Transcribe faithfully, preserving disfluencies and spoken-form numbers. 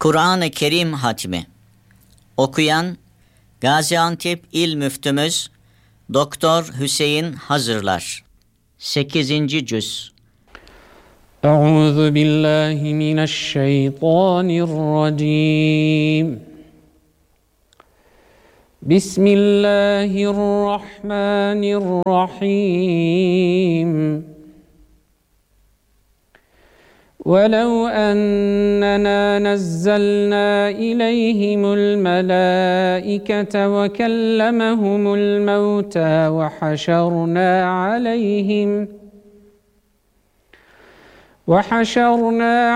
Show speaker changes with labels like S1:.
S1: Kur'an-ı Kerim hatmi. Okuyan Gaziantep İl Müftümüz Doktor Hüseyin Hazırlar. sekizinci cüz.
S2: Euzu billahi mineşşeytanirracim. Bismillahirrahmanirrahim. وَلَوْ أَنَّنَا نَزَّلْنَا إِلَيْهِمُ الْمَلَائِكَةَ وَكَلَّمَهُمُ الْمَوْتَى وَحَشَرْنَا عَلَيْهِمْ وَحَشَرْنَا